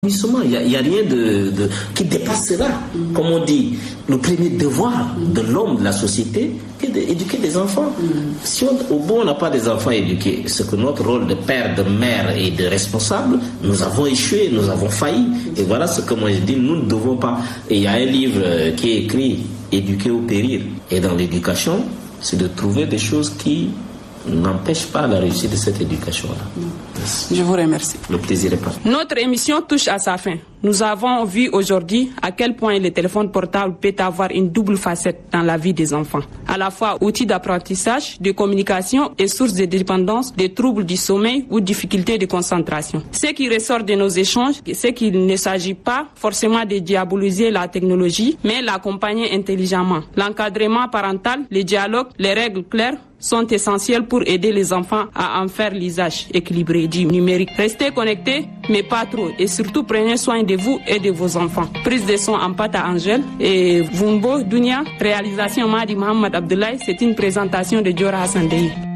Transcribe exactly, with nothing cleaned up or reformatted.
Il n'y a, a rien de, de, qui dépasse cela. Mm. Comme on dit, le premier devoir mm. de l'homme, de la société, est d'éduquer des enfants. Mm. Si on, au bout on n'a pas des enfants éduqués, c'est que notre rôle de père, de mère et de responsable, nous avons échoué, nous avons failli. Et voilà ce que moi je dis, nous ne devons pas. Et il y a un livre qui est écrit, Éduquer ou périr. Et dans l'éducation, c'est de trouver des choses qui n'empêche pas la réussite de cette éducation-là. Je vous remercie. Le plaisir est partagé. Notre émission touche à sa fin. Nous avons vu aujourd'hui à quel point le téléphone portable peut avoir une double facette dans la vie des enfants. À la fois outil d'apprentissage, de communication et source de dépendance, de troubles du sommeil ou difficultés de concentration. Ce qui ressort de nos échanges, c'est qu'il ne s'agit pas forcément de diaboliser la technologie, mais l'accompagner intelligemment. L'encadrement parental, le dialogue, les règles claires sont essentiels pour aider les enfants à en faire l'usage équilibré du numérique. Restez connectés, mais pas trop. Et surtout, prenez soin de vous et de vos enfants. Prise de son en pâte à Angèle et Vumbo Dunia, réalisation Madi Mohamed Abdoulaye. C'est une présentation de Diora Hassan Dey.